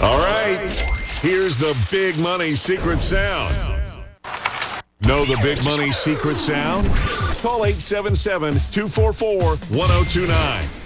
All right, here's the Big Money Secret Sound. Know the Big Money Secret Sound? Call 877-244-1029.